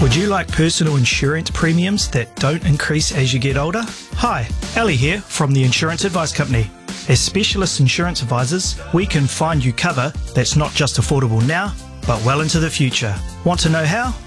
Would you like personal insurance premiums that don't increase as you get older? Hi, Ali here from the Insurance Advice Company. As specialist insurance advisors, we can find you cover that's not just affordable now, but well into the future. Want to know how?